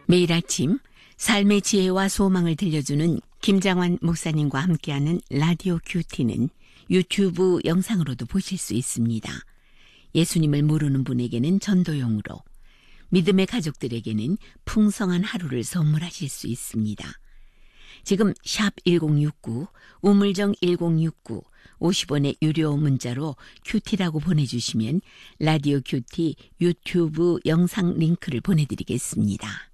매일 아침 삶의 지혜와 소망을 들려주는 김장환 목사님과 함께하는 라디오 큐티는 유튜브 영상으로도 보실 수 있습니다. 예수님을 모르는 분에게는 전도용으로, 믿음의 가족들에게는 풍성한 하루를 선물하실 수 있습니다. 지금 샵 1069, 우물정 1069, 50원의 유료 문자로 큐티라고 보내주시면 라디오 큐티 유튜브 영상 링크를 보내드리겠습니다.